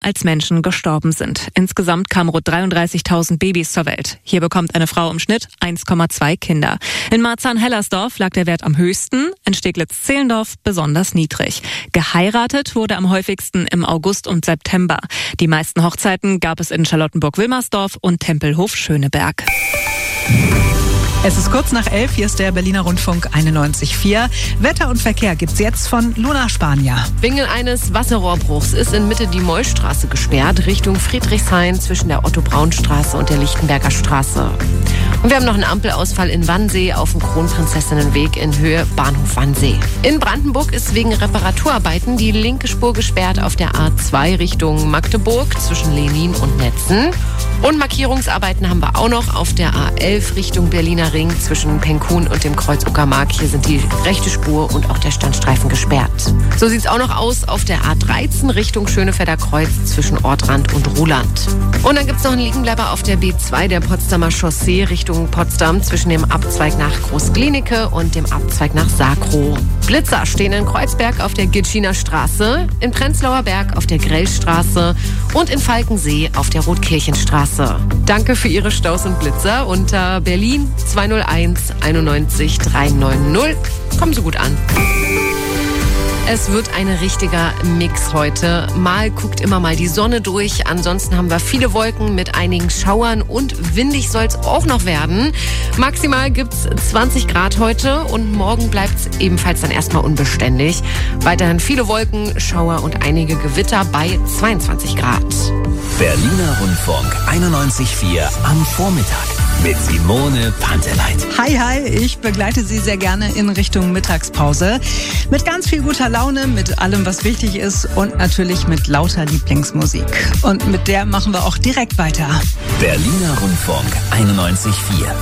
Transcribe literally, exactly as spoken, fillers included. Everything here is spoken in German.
als Menschen gestorben sind. Insgesamt kamen rund dreiunddreißigtausend Babys zur Welt. Hier bekommt eine Frau im Schnitt eins Komma zwei Kinder. In Marzahn-Hellersdorf lag der Wert am höchsten, in Steglitz-Zehlendorf besonders niedrig. Geheiratet wurde am häufigsten im August und September. Die meisten Hochzeiten gab es in Charlottenburg-Wilmersdorf und Tempelhof-Schöneberg. Es ist kurz nach elf, hier ist der Berliner Rundfunk einundneunzig Komma vier. Wetter und Verkehr gibt's jetzt von Luna Spanier. Wegen eines Wasserrohrbruchs ist in Mitte die Mollstraße gesperrt, Richtung Friedrichshain zwischen der Otto-Braun-Straße und der Lichtenberger Straße. Und wir haben noch einen Ampelausfall in Wannsee auf dem Kronprinzessinnenweg in Höhe Bahnhof Wannsee. In Brandenburg ist wegen Reparaturarbeiten die linke Spur gesperrt auf der A zwei Richtung Magdeburg zwischen Lenin und Netzen. Und Markierungsarbeiten haben wir auch noch auf der A elf Richtung Berliner Ring zwischen Penkun und dem Kreuz Uckermark. Hier sind die rechte Spur und auch der Standstreifen gesperrt. So sieht's auch noch aus auf der A dreizehn Richtung Schönefelder Kreuz zwischen Ortrand und Ruhland. Und dann gibt's noch einen Liegenbleiber auf der B zwei der Potsdamer Chaussee Richtung Potsdam zwischen dem Abzweig nach Groß-Klinike und dem Abzweig nach Sakrow. Blitzer stehen in Kreuzberg auf der Gitschiner Straße, in Prenzlauer Berg auf der Grellstraße und in Falkensee auf der Rotkirchenstraße. Danke für Ihre Staus und Blitzer unter Berlin zwei null eins einundneunzig drei neun null. Kommen Sie gut an. Es wird ein richtiger Mix heute. Mal guckt immer mal die Sonne durch. Ansonsten haben wir viele Wolken mit einigen Schauern und windig soll es auch noch werden. Maximal gibt's zwanzig Grad heute und morgen bleibt's ebenfalls dann erstmal unbeständig. Weiterhin viele Wolken, Schauer und einige Gewitter bei zweiundzwanzig Grad. Berliner Rundfunk einundneunzig Komma vier am Vormittag mit Simone Panteleit. Hi, hi, ich begleite Sie sehr gerne in Richtung Mittagspause. Mit ganz viel guter Laune, mit allem, was wichtig ist und natürlich mit lauter Lieblingsmusik. Und mit der machen wir auch direkt weiter. Berliner Rundfunk einundneunzig Komma vier.